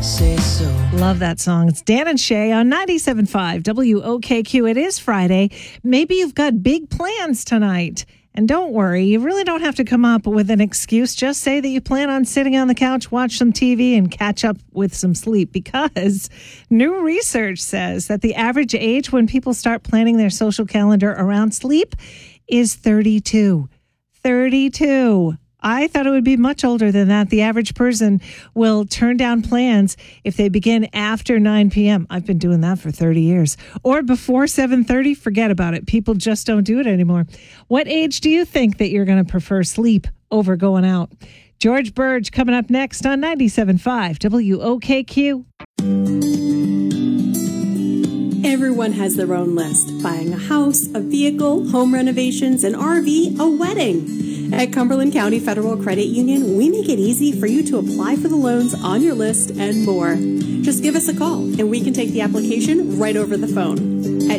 say so. Love that song. It's Dan and Shay on 97.5 WOKQ. It is Friday. Maybe you've got big plans tonight. And don't worry, you really don't have to come up with an excuse. Just say that you plan on sitting on the couch, watch some TV, and catch up with some sleep. Because new research says that the average age when people start planning their social calendar around sleep is 32. 32. I thought it would be much older than that. The average person will turn down plans if they begin after 9 p.m. I've been doing that for 30 years. Or before 7:30, forget about it. People just don't do it anymore. What age do you think that you're going to prefer sleep over going out? George Burge coming up next on 97.5 WOKQ. Everyone has their own list. Buying a house, a vehicle, home renovations, an RV, a wedding. At Cumberland County Federal Credit Union, we make it easy for you to apply for the loans on your list and more. Just give us a call and we can take the application right over the phone at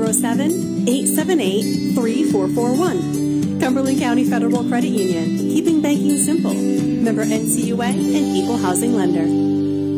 207-878-3441. Cumberland County Federal Credit Union, keeping banking simple. Member NCUA and Equal Housing Lender.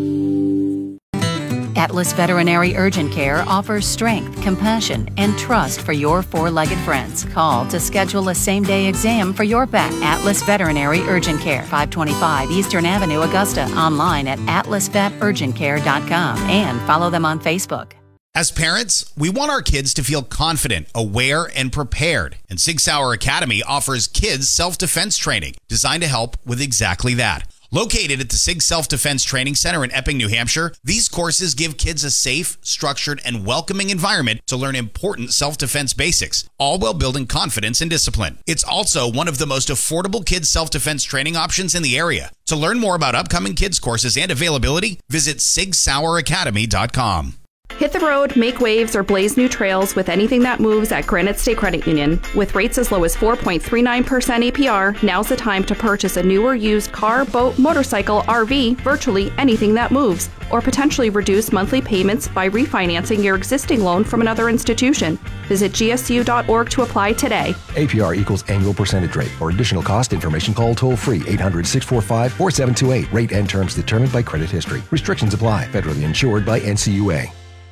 Atlas Veterinary Urgent Care offers strength, compassion, and trust for your four-legged friends. Call to schedule a same-day exam for your pet. Atlas Veterinary Urgent Care, 525 Eastern Avenue, Augusta. Online at atlasveturgentcare.com and follow them on Facebook. As parents, we want our kids to feel confident, aware, and prepared. And Sig Sauer Academy offers kids self-defense training designed to help with exactly that. Located at the SIG Self-Defense Training Center in Epping, New Hampshire, these courses give kids a safe, structured, and welcoming environment to learn important self-defense basics, all while building confidence and discipline. It's also one of the most affordable kids self-defense training options in the area. To learn more about upcoming kids courses and availability, visit SigSauerAcademy.com. Hit the road, make waves, or blaze new trails with anything that moves at Granite State Credit Union. With rates as low as 4.39% APR, now's the time to purchase a new or used car, boat, motorcycle, RV, virtually anything that moves, or potentially reduce monthly payments by refinancing your existing loan from another institution. Visit gsu.org to apply today. APR equals annual percentage rate. For additional cost information, call toll-free 800-645-4728. Rate and terms determined by credit history. Restrictions apply. Federally insured by NCUA.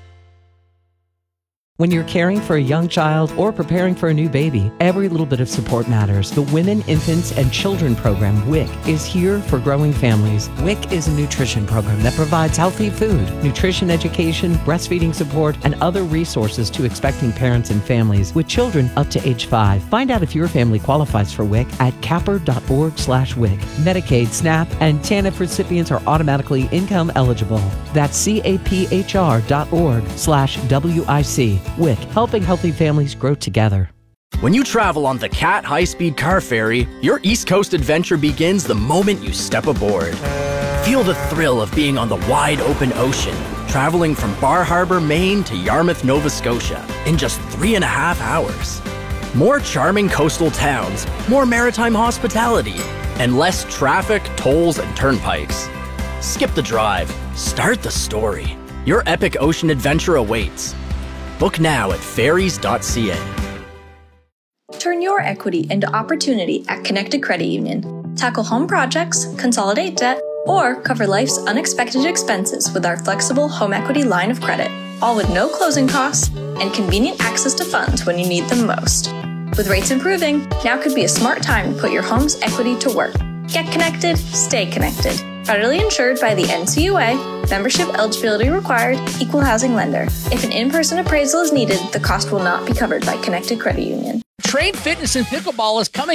When you're caring for a young child or preparing for a new baby, every little bit of support matters. The Women, Infants, and Children program, WIC, is here for growing families. WIC is a nutrition program that provides healthy food, nutrition education, breastfeeding support, and other resources to expecting parents and families with children up to age 5. Find out if your family qualifies for WIC at capper.org/WIC. Medicaid, SNAP, and TANF recipients are automatically income eligible. That's caphr.org/WIC. WIC, helping healthy families grow together. When you travel on the CAT high-speed car ferry, your East Coast adventure begins the moment you step aboard. Feel the thrill of being on the wide open ocean, traveling from Bar Harbor, Maine to Yarmouth, Nova Scotia in just 3.5 hours. More charming coastal towns, more maritime hospitality, and less traffic, tolls, and turnpikes. Skip the drive. Start the story. Your epic ocean adventure awaits. Book now at ferries.ca. Turn your equity into opportunity at Connected Credit Union. Tackle home projects, consolidate debt, or cover life's unexpected expenses with our flexible home equity line of credit, all with no closing costs and convenient access to funds when you need them most. With rates improving, now could be a smart time to put your home's equity to work. Get connected, stay connected. Federally insured by the NCUA, membership eligibility required, Equal Housing Lender. If an in-person appraisal is needed, the cost will not be covered by Connected Credit Union. Trade Fitness and Pickleball is coming